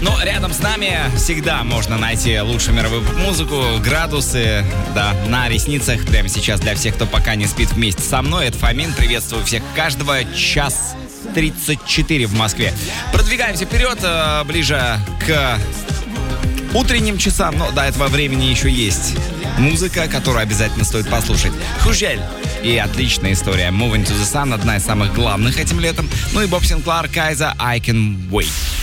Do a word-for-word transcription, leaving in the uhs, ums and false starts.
Но рядом с нами всегда можно найти лучшую мировую музыку, градусы, да, на ресницах прямо сейчас для всех, кто пока не спит вместе со мной. Это Фомин, приветствую всех каждого. Час тридцать четыре в Москве. Продвигаемся вперед, ближе к утренним часам, но до этого времени еще есть музыка, которую обязательно стоит послушать. Хужель и отличная история. Moving to the Sun, одна из самых главных этим летом. Ну и Боб Синклар, Кайза, I Can Wait.